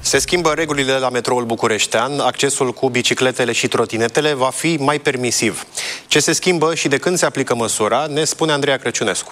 Se schimbă regulile la metroul bucureștean, accesul cu bicicletele și trotinetele va fi mai permisiv. Ce se schimbă și de când se aplică măsura, ne spune Andreea Crăciunescu.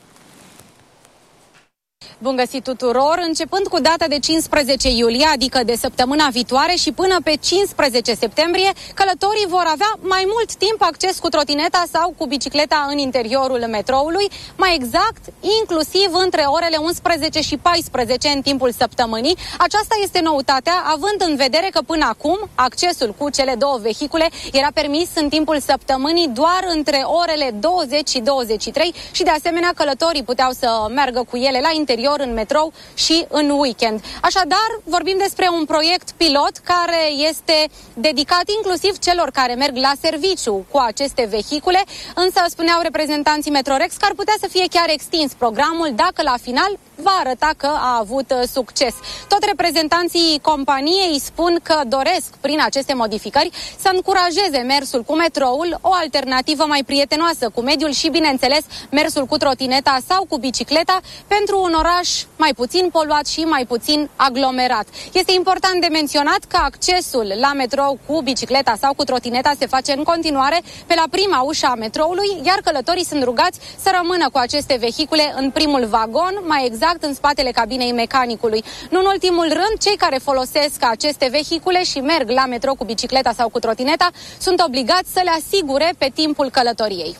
Bun găsit tuturor! Începând cu data de 15 iulie, adică de săptămâna viitoare și până pe 15 septembrie, călătorii vor avea mai mult timp acces cu trotineta sau cu bicicleta în interiorul metroului, mai exact, inclusiv între orele 11 și 14 în timpul săptămânii. Aceasta este noutatea, având în vedere că până acum accesul cu cele două vehicule era permis în timpul săptămânii doar între orele 20 și 23 și de asemenea călătorii puteau să meargă cu ele la interior în metrou și în weekend. Așadar, vorbim despre un proiect pilot care este dedicat inclusiv celor care merg la serviciu cu aceste vehicule, însă spuneau reprezentanții Metrorex că ar putea să fie chiar extins programul dacă la final va arăta că a avut succes. Tot reprezentanții companiei spun că doresc prin aceste modificări să încurajeze mersul cu metroul, o alternativă mai prietenoasă cu mediul și, bineînțeles, mersul cu trotineta sau cu bicicleta pentru un oraș mai puțin poluat și mai puțin aglomerat. Este important de menționat că accesul la metrou cu bicicleta sau cu trotineta se face în continuare pe la prima ușă a metroului, iar călătorii sunt rugați să rămână cu aceste vehicule în primul vagon, mai exact în spatele cabinei mecanicului. Nu în ultimul rând, cei care folosesc aceste vehicule și merg la metrou cu bicicleta sau cu trotineta sunt obligați să le asigure pe timpul călătoriei.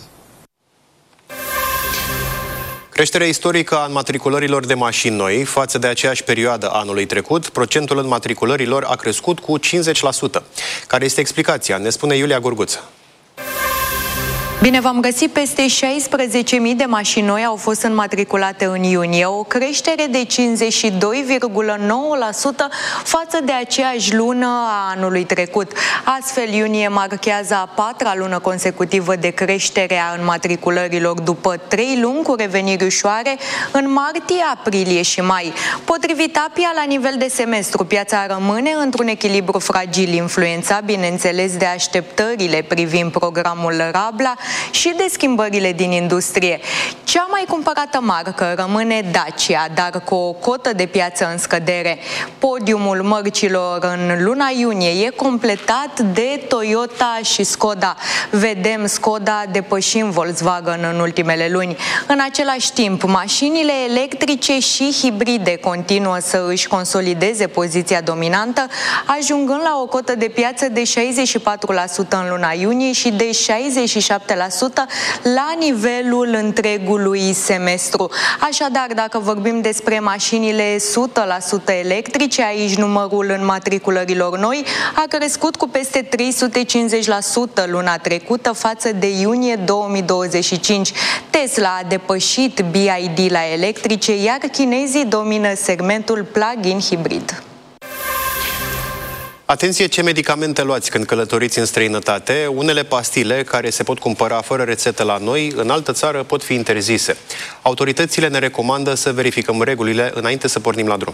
Creșterea istorică a înmatriculărilor de mașini noi față de aceeași perioadă anului trecut, procentul înmatriculărilor a crescut cu 50%. Care este explicația? Ne spune Iulia Gurguță. Bine v-am găsit, peste 16.000 de mașini noi au fost înmatriculate în iunie, o creștere de 52,9% față de aceeași lună a anului trecut. Astfel, iunie marchează a patra lună consecutivă de creștere a înmatriculărilor după 3 luni cu reveniri ușoare în martie, aprilie și mai. Potrivit APIA, la nivel de semestru, piața rămâne într-un echilibru fragil, influențat, bineînțeles, de așteptările privind programul Rabla și de schimbările din industrie. Cea mai cumpărată marcă rămâne Dacia, dar cu o cotă de piață în scădere. Podiumul mărcilor în luna iunie e completat de Toyota și Skoda. Vedem Skoda depășind Volkswagen în ultimele luni. În același timp, mașinile electrice și hibride continuă să își consolideze poziția dominantă, ajungând la o cotă de piață de 64% în luna iunie și de 67% la nivelul întregului semestru. Așadar, dacă vorbim despre mașinile 100% electrice, aici numărul înmatriculărilor noi a crescut cu peste 350% luna trecută față de iunie 2025. Tesla a depășit BYD la electrice, iar chinezii domină segmentul plug-in hibrid. Atenție ce medicamente luați când călătoriți în străinătate. Unele pastile care se pot cumpăra fără rețetă la noi, în altă țară pot fi interzise. Autoritățile ne recomandă să verificăm regulile înainte să pornim la drum.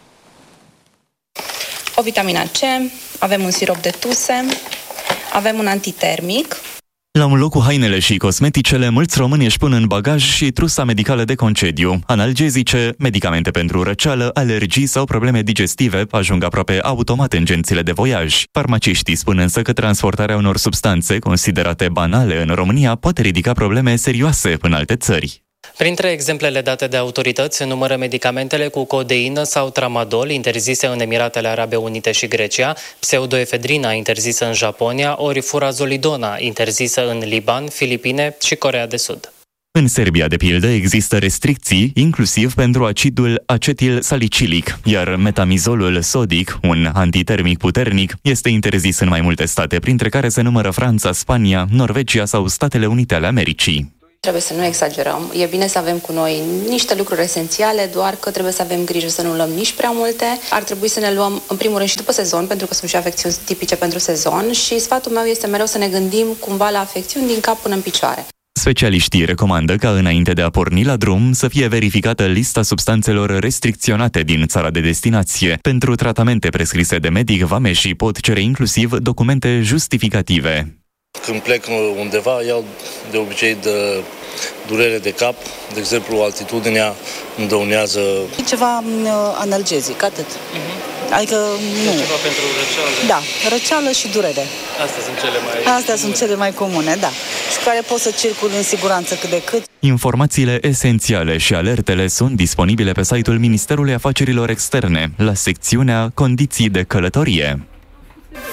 O vitamina C, avem un sirop de tuse, avem un antitermic. La un loc cu hainele și cosmeticele, mulți români își pun în bagaj și trusa medicală de concediu. Analgezice, medicamente pentru răceală, alergii sau probleme digestive ajung aproape automat în gențile de voiaj. Farmaciștii spun însă că transportarea unor substanțe considerate banale în România poate ridica probleme serioase în alte țări. Printre exemplele date de autorități se numără medicamentele cu codeină sau tramadol interzise în Emiratele Arabe Unite și Grecia, pseudoefedrina interzisă în Japonia, ori furazolidona interzisă în Liban, Filipine și Coreea de Sud. În Serbia, de pildă, există restricții, inclusiv pentru acidul acetil salicilic, iar metamizolul sodic, un antitermic puternic, este interzis în mai multe state, printre care se numără Franța, Spania, Norvegia sau Statele Unite ale Americii. Trebuie să nu exagerăm. E bine să avem cu noi niște lucruri esențiale, doar că trebuie să avem grijă să nu luăm nici prea multe. Ar trebui să ne luăm, în primul rând, și după sezon, pentru că sunt și afecțiuni tipice pentru sezon și sfatul meu este mereu să ne gândim cumva la afecțiuni din cap până în picioare. Specialiștii recomandă ca înainte de a porni la drum să fie verificată lista substanțelor restricționate din țara de destinație. Pentru tratamente prescrise de medic, vameșii pot cere inclusiv documente justificative. Când plec undeva, iau de obicei de durere de cap, de exemplu, altitudinea îmi dăunează. Ceva analgezic, atât. Adică nu. Ceva pentru răceală? Da, răceală și durere. Astea sunt cele mai comune, da. Și care pot să circul în siguranță cât de cât. Informațiile esențiale și alertele sunt disponibile pe site-ul Ministerului Afacerilor Externe, la secțiunea Condiții de călătorie.